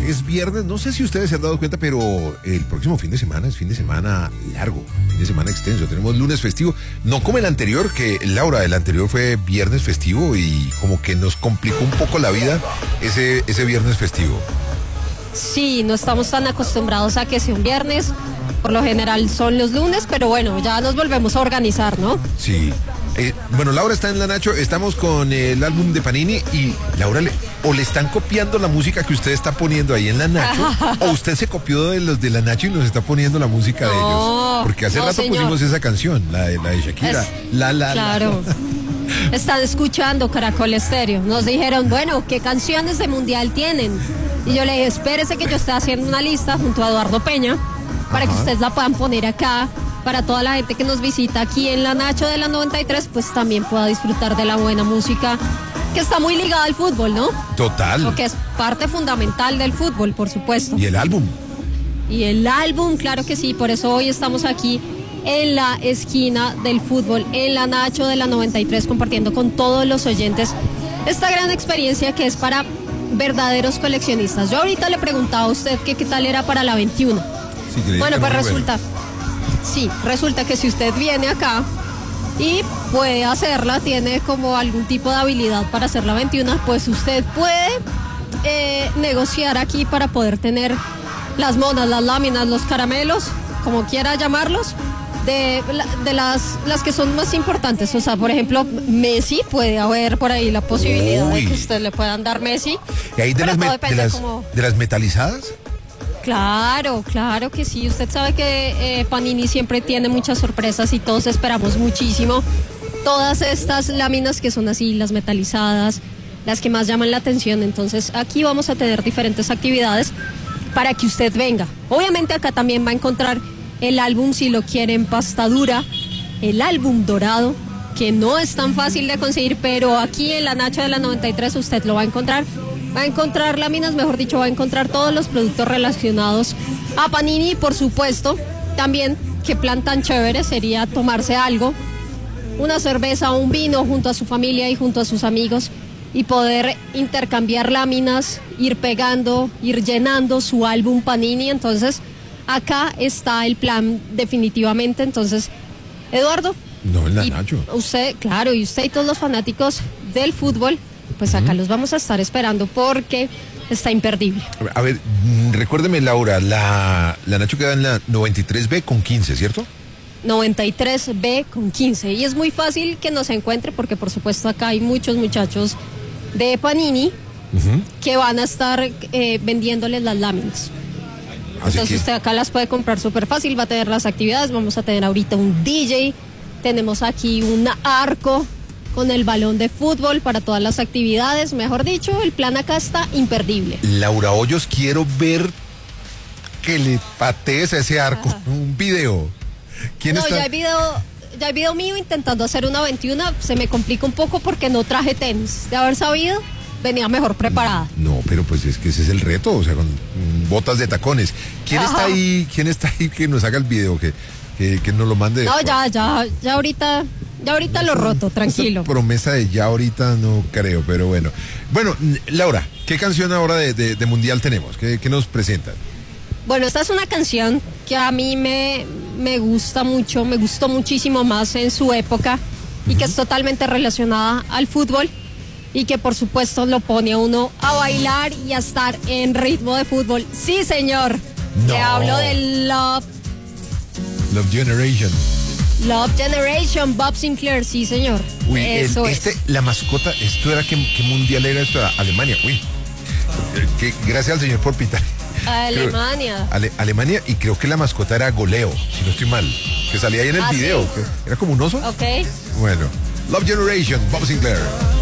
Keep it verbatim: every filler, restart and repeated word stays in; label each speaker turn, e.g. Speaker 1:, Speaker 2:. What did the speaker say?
Speaker 1: es viernes, no sé si ustedes se han dado cuenta, pero el próximo fin de semana es fin de semana largo, fin de semana extenso. Tenemos lunes festivo, no como el anterior, que Laura, el anterior fue viernes festivo y como que nos complicó un poco la vida ese, ese viernes festivo.
Speaker 2: Sí, no estamos tan acostumbrados a que sea un viernes, por lo general son los lunes, pero bueno, ya nos volvemos a organizar, ¿no?
Speaker 1: Sí. Eh, bueno, Laura está en la Nacho, estamos con el álbum de Panini y Laura, le, o le están copiando la música que usted está poniendo ahí en la Nacho, o usted se copió de los de la Nacho y nos está poniendo la música
Speaker 2: no,
Speaker 1: de ellos. Porque hace
Speaker 2: no,
Speaker 1: rato
Speaker 2: señor.
Speaker 1: pusimos esa canción, la de, la de Shakira.
Speaker 2: Es,
Speaker 1: la, la,
Speaker 2: claro. La. Están escuchando Caracol Estéreo. Nos dijeron, bueno, ¿qué canciones de mundial tienen? Y yo le dije, espérese que yo estoy haciendo una lista junto a Eduardo Peña para Ajá. que ustedes la puedan poner acá. Para toda la gente que nos visita aquí en la Nacho de la noventa y tres, pues también pueda disfrutar de la buena música que está muy ligada al fútbol, ¿no?
Speaker 1: Total.
Speaker 2: Porque es parte fundamental del fútbol, por supuesto.
Speaker 1: Y el álbum.
Speaker 2: Y el álbum, claro que sí, por eso hoy estamos aquí en la esquina del fútbol, en la Nacho de la noventa y tres, compartiendo con todos los oyentes esta gran experiencia que es para verdaderos coleccionistas. Yo ahorita le preguntaba a usted que qué tal era para la veintiuno.
Speaker 1: Sí,
Speaker 2: bueno, pues resulta... Bueno. Sí, resulta que si usted viene acá y puede hacerla, tiene como algún tipo de habilidad para hacer la veintiuno, pues usted puede eh, negociar aquí para poder tener las monas, las láminas, los caramelos, como quiera llamarlos, de, de las, las que son más importantes. O sea, por ejemplo, Messi, puede haber por ahí la posibilidad Uy. de que usted le puedan dar Messi.
Speaker 1: ¿Y ahí de, las, me, de, las, como... de las metalizadas?
Speaker 2: Claro, claro que sí. Usted sabe que eh, Panini siempre tiene muchas sorpresas y todos esperamos muchísimo todas estas láminas que son así, las metalizadas, las que más llaman la atención. Entonces aquí vamos a tener diferentes actividades para que usted venga. Obviamente acá también va a encontrar el álbum, si lo quiere, en pasta dura, el álbum dorado, que no es tan fácil de conseguir, pero aquí en la Nacho de la noventa y tres usted lo va a encontrar. Va a encontrar láminas, mejor dicho, va a encontrar todos los productos relacionados a Panini. Por supuesto, también, qué plan tan chévere sería tomarse algo, una cerveza o un vino junto a su familia y junto a sus amigos y poder intercambiar láminas, ir pegando, ir llenando su álbum Panini. Entonces, acá está el plan definitivamente. Entonces, Eduardo.
Speaker 1: No, en la Nacho.
Speaker 2: Usted, claro, y usted y todos los fanáticos del fútbol, pues acá uh-huh. los vamos a estar esperando porque está imperdible.
Speaker 1: A ver, recuérdeme, Laura, la, la Nacho queda en la noventa y tres B con quince, ¿cierto?
Speaker 2: noventa y tres B con quince. Y es muy fácil que nos encuentre porque, por supuesto, acá hay muchos muchachos de Panini uh-huh. que van a estar eh, vendiéndoles las láminas. Así Entonces que... usted acá las puede comprar súper fácil, va a tener las actividades, vamos a tener ahorita un D J, tenemos aquí un arco con el balón de fútbol para todas las actividades. Mejor dicho, el plan acá está imperdible.
Speaker 1: Laura Hoyos, quiero ver que le patees a ese arco. Ajá. Un video. ¿Quién
Speaker 2: no,
Speaker 1: está?
Speaker 2: ya hay video, ya hay video mío intentando hacer una veintiuno. Se me complica un poco porque no traje tenis. De haber sabido, venía mejor preparada.
Speaker 1: No, pero pues es que ese es el reto, o sea, con botas de tacones. ¿Quién Ajá. está ahí? ¿Quién está ahí que nos haga el video? Que, que, que nos lo mande.
Speaker 2: No, ya, ya, ya ahorita... Ya ahorita lo roto, tranquilo.
Speaker 1: Esa promesa de ya ahorita no creo, pero bueno. Bueno, Laura, ¿qué canción ahora de, de, de Mundial tenemos? ¿Qué, qué nos presentan?
Speaker 2: Bueno, esta es una canción que a mí me, me gusta mucho, me gustó muchísimo más en su época y uh-huh. que es totalmente relacionada al fútbol y que por supuesto lo pone a uno a bailar y a estar en ritmo de fútbol. Sí, señor.
Speaker 1: No.
Speaker 2: Le hablo de Love.
Speaker 1: Love Generation.
Speaker 2: Love Generation, Bob Sinclair, sí, señor.
Speaker 1: Uy,
Speaker 2: Eso
Speaker 1: el, este,
Speaker 2: es.
Speaker 1: La mascota, ¿esto era qué, qué mundial era esto? Alemania, uy. Que, gracias al señor por pitar.
Speaker 2: Alemania.
Speaker 1: Creo, Ale, Alemania, y creo que la mascota era Goleo, si no estoy mal. Que salía ahí en el
Speaker 2: ¿Ah,
Speaker 1: video.
Speaker 2: sí?
Speaker 1: Que era como un oso.
Speaker 2: Ok.
Speaker 1: Bueno, Love Generation, Bob Sinclair.